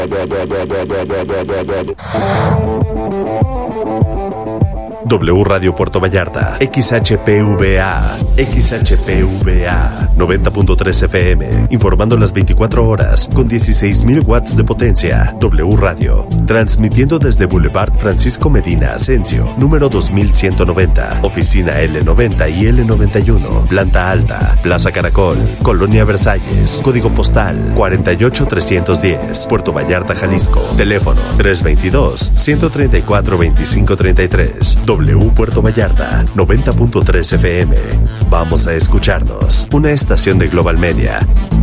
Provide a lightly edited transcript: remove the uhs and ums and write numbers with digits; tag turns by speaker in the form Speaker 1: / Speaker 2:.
Speaker 1: W Radio Puerto Vallarta, XHPVA, 90.3 FM, informando las 24 horas con 16.000 watts de potencia. W Radio, transmitiendo desde Boulevard Francisco Medina Asensio, número 2190, oficina L90 y L91, planta alta, Plaza Caracol, Colonia Versalles, código postal 48310, Puerto Vallarta, Jalisco, teléfono 322-134-2533. W Puerto Vallarta, 90.3 FM. Vamos a escucharnos. Una estación de Global Media.